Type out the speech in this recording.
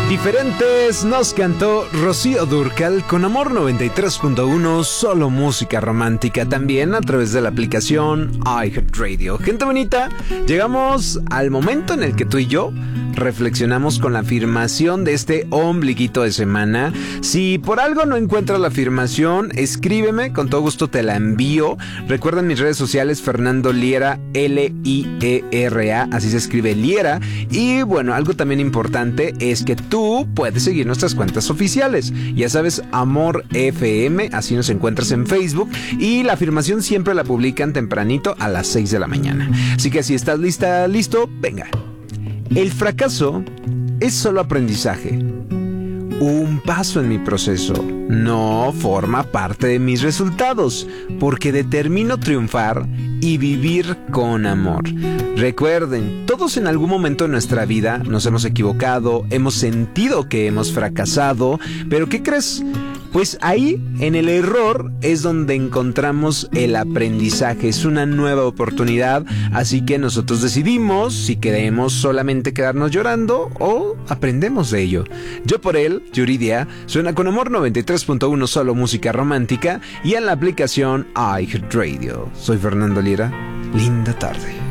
Diferentes nos cantó Rocío Dúrcal con Amor 93.1, solo música romántica, también a través de la aplicación iHeartRadio. Gente bonita, llegamos al momento en el que tú y yo reflexionamos con la afirmación de este ombliguito de semana. Si por algo no encuentras la afirmación, escríbeme, con todo gusto te la envío. Recuerda en mis redes sociales, Fernando Liera, Liera, así se escribe Liera. Y bueno, algo también importante es que tú puedes seguir nuestras cuentas oficiales. Ya sabes, Amor FM, así nos encuentras en Facebook. Y la afirmación siempre la publican tempranito a las 6 de la mañana. Así que si estás listo, venga. El fracaso es solo aprendizaje, un paso en mi proceso, no forma parte de mis resultados, porque determino triunfar y vivir con amor. Recuerden, todos en algún momento de nuestra vida nos hemos equivocado, hemos sentido que hemos fracasado, pero ¿qué crees? Pues ahí, en el error, es donde encontramos el aprendizaje. Es una nueva oportunidad, así que nosotros decidimos si queremos solamente quedarnos llorando o aprendemos de ello. Yo por él, Yuridia, suena con Amor 93.1, solo música romántica, y en la aplicación iHeartRadio. Soy Fernando Liera. Linda tarde.